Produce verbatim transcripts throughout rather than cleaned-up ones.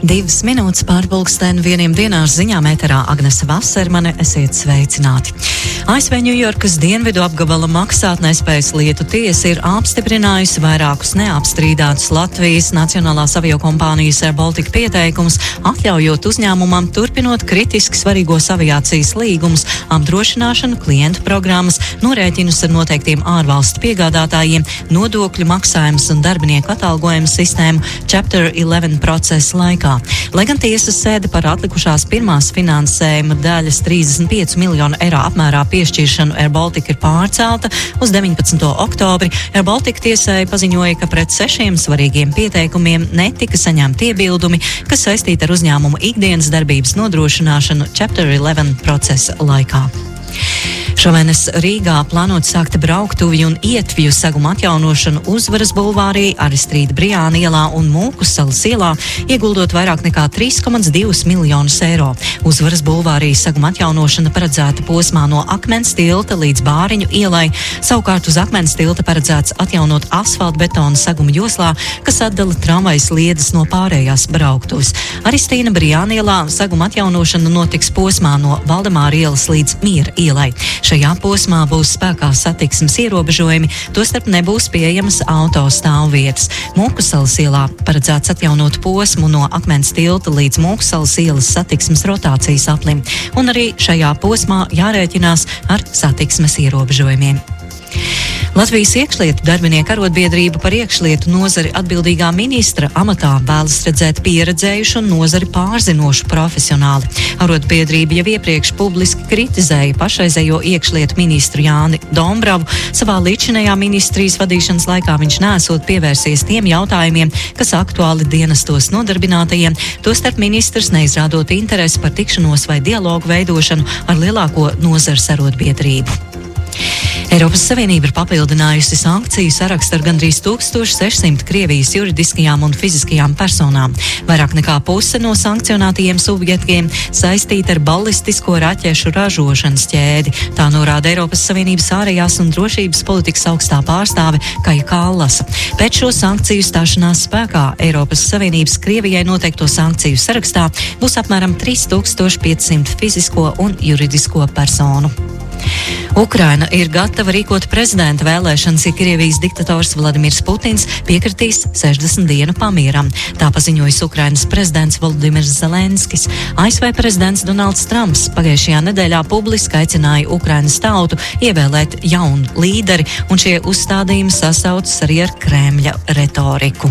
Divas minūtes pārpulksteni vieniem dienās ziņām ēterā Agnese Vasermane, esiet sveicināti. A S V Ņujorkas dienvidu apgabala maksātnespējas lietu tiesa ir apstiprinājusi vairākus neapstrīdātus Latvijas Nacionālās aviokompānijas Air Baltica pieteikumus, atļaujot uzņēmumam turpinot kritiski svarīgos aviācijas līgumus, apdrošināšanu, klientu programmas, norēķinus ar noteiktiem ārvalstu piegādātājiem, nodokļu maksājumus un darbinieku atalgojumu sistēmu Chapter eleven procesa laikā. Lai gan tiesas sēde par atlikušās pirmās finansējuma daļas trīsdesmit pieci miljonu eiro apmērā piešķiršanu Air Baltica ir pārcelta uz deviņpadsmito oktobri, Air Baltica tiesai paziņoja, ka pret sešiem svarīgiem pieteikumiem netika saņemti iebildumi, kas saistīti ar uzņēmumu ikdienas darbības nodrošināšanu Chapter eleven procesa laikā. Šomēnes Rīgā plānot sākt brauktuvju un ietvju seguma atjaunošanu Uzvaras bulvārī, Aristrīda Brijāna ielā un Mūku salas ielā, ieguldot vairāk nekā trīs komats divus miljonus eiro. Uzvaras bulvārī seguma atjaunošana paredzēta posmā no Akmens tilta līdz Bāriņu ielai, savukārt uz Akmens tilta paredzēts atjaunot asfaltbetona seguma joslā, kas atdala tramvajas sliedes no pārējās brauktuvas. Aristīna Brijāna ielā seguma atjaunošana notiks posmā no Valdemāra ielas līdz Miera ielai. Šajā posmā būs spēkā satiksmes ierobežojumi, tostarp nebūs pieejamas auto stāvvietas. Mūkusalas ielā paredzēts atjaunot posmu no Akmens tilta līdz Mūkusalas ielas satiksmes rotācijas aplim, un arī šajā posmā jārēķinās ar satiksmes ierobežojumiem. Latvijas iekšlietu darbinieku arotbiedrība par iekšlietu nozari atbildīgā ministra amatā vēlas redzēt pieredzējušu un nozari pārzinošu profesionāli. Arotbiedrība jau iepriekš publiski kritizēja pašreizējo iekšlietu ministru Jāni Dombravu. Savā līdzinējā ministrijas vadīšanas laikā viņš neesot pievērsies tiem jautājumiem, kas aktuāli dienestos nodarbinātajiem, tostarp ministrs neizrādot interesi par tikšanos vai dialogu veidošanu ar lielāko nozares arotbiedrību. Eiropas Savienība ir papildinājusi sankciju sarakstu ar gandrīz tūkstoš sešsimt Krievijas juridiskajām un fiziskajām personām. Vairāk nekā puse no sankcionētajiem subjektiem saistīta ar balistisko raķešu ražošanas ķēdi. Tā norāda Eiropas Savienības ārējās un drošības politikas augstā pārstāve Kaja Kallasa. Pēc šo sankciju stāšanās spēkā Eiropas Savienības Krievijai noteikto sankciju sarakstā būs apmēram trīs tūkstoši piecsimt fizisko un juridisko personu. Ukraina ir gatava rīkot prezidenta vēlēšanas, ja Krievijas diktators Vladimirs Putins piekritīs sešdesmit dienu pamieram. Tā paziņojis Ukrainas prezidents Volodimirs Zelenskis. A S V prezidents Donalds Trumps pagājušajā nedēļā publiski aicināja Ukrainas tautu ievēlēt jaunu līderi, un šie uzstādījumi sasaucas arī ar Kremļa retoriku.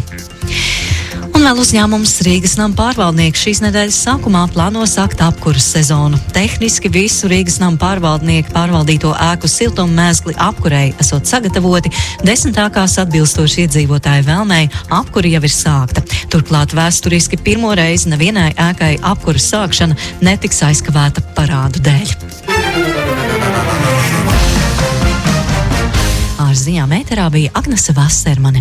Un vēl uzņēmums Rīgas nama pārvaldnieks šīs nedēļas sākumā plāno sākt apkuras sezonu. Tehniski visu Rīgas nama pārvaldnieku pārvaldīto ēku siltummezgli apkurei esot sagatavoti, desmitākās atbilstoši iedzīvotāju vēlmei apkura jau ir sākta. Turklāt vēsturiski pirmo reizi nevienai ēkai apkuras sākšana netiks aizkavēta parādu dēļ. Ar ziņām ēterā bija Agnese Vasermane.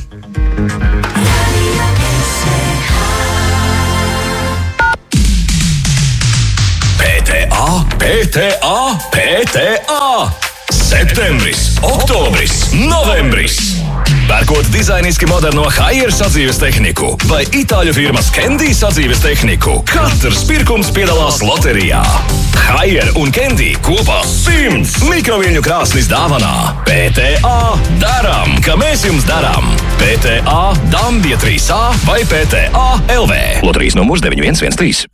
P T A, P T A! Septembris, oktobris, novembris! Pērkot dizainiski moderno Haier sadzīves tehniku vai itāļu firmas Kendi sadzīves tehniku, katrs pirkums piedalās loterijā. Haier un Kendi kopā simts mikroviļņu krāsnis dāvanā. P T A daram, ka mēs jums daram. P T A Dambja trīs A vai P T A L V. Loterijas numurs deviņi viens viens trīs.